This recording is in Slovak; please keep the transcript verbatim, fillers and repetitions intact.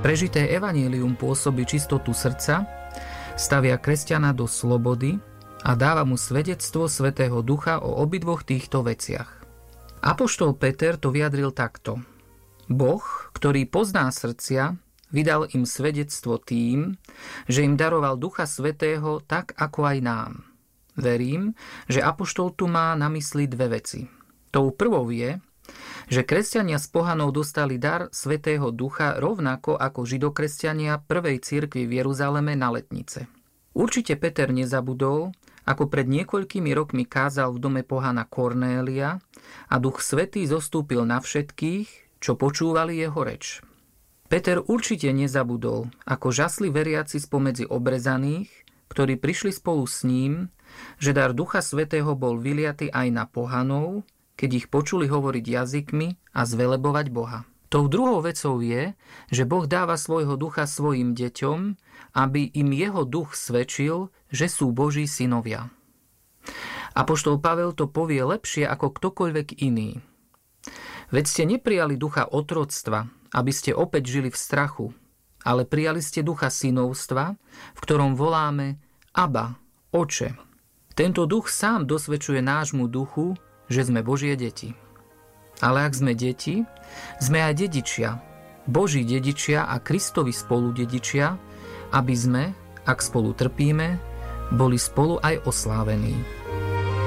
Prežité evanjelium pôsobí čistotu srdca, stavia kresťana do slobody a dáva mu svedectvo Svätého Ducha o obidvoch týchto veciach. Apoštol Peter to vyjadril takto. Boh, ktorý pozná srdcia, vydal im svedectvo tým, že im daroval Ducha Svätého tak, ako aj nám. Verím, že apoštol tu má na mysli dve veci. Tou prvou je, že kresťania z pohanov dostali dar Svätého Ducha rovnako ako židokresťania prvej cirkvi v Jeruzaleme na letnice. Určite Peter nezabudol, ako pred niekoľkými rokmi kázal v dome pohana Kornélia a Duch Svätý zostúpil na všetkých, čo počúvali jeho reč. Peter určite nezabudol, ako žasli veriaci spomedzi obrezaných, ktorí prišli spolu s ním, že dar Ducha Svätého bol vyliaty aj na pohanov, keď ich počuli hovoriť jazykmi a zvelebovať Boha. Tou druhou vecou je, že Boh dáva svojho ducha svojim deťom, aby im jeho duch svedčil, že sú Boží synovia. Apoštol Pavel to povie lepšie ako ktokoľvek iný. Veď ste neprijali ducha otroctva, aby ste opäť žili v strachu, ale prijali ste ducha synovstva, v ktorom voláme Abba, Oče. Tento duch sám dosvedčuje nášmu duchu, že sme Božie deti. Ale ak sme deti, sme aj dedičia, Boží dedičia a Kristovi spoludedičia, aby sme, ak spolu trpíme, boli spolu aj oslávení.